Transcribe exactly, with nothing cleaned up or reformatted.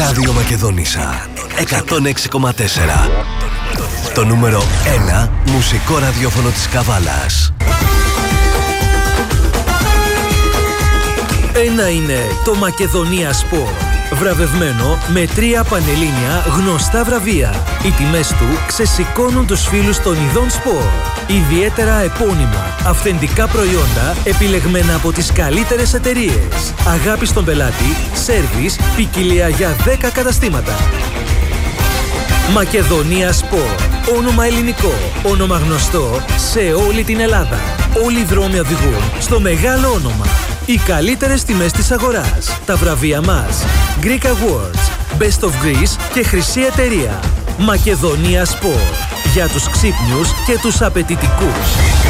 Ράδιο Μακεδόνισσα εκατόν έξι κόμμα τέσσερα. Το νούμερο ένα μουσικό ραδιόφωνο της Καβάλας. Ένα είναι το Μακεδονία Sport, βραβευμένο με τρία πανελλήνια γνωστά βραβεία. Οι τιμές του ξεσηκώνουν τους φίλους των ειδών σπορ. Ιδιαίτερα επώνυμα, αυθεντικά προϊόντα επιλεγμένα από τις καλύτερες εταιρείες. Αγάπη στον πελάτη, σέρβις, ποικιλία για δέκα καταστήματα. Μακεδονία Sport. Όνομα ελληνικό, όνομα γνωστό σε όλη την Ελλάδα. Όλοι οι δρόμοι οδηγούν στο μεγάλο όνομα. Οι καλύτερες τιμές της αγοράς. Τα βραβεία μας. Greek Awards, Best of Greece και Χρυσή Εταιρεία. Μακεδονία Sport. Για τους ξύπνιους και τους απαιτητικούς.